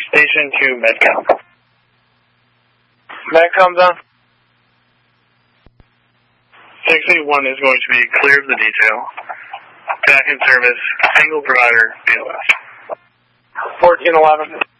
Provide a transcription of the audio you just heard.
Station to Medcom. Medcom done. 681 is going to be clear of the detail. Back in service, single provider, BLS. 1411.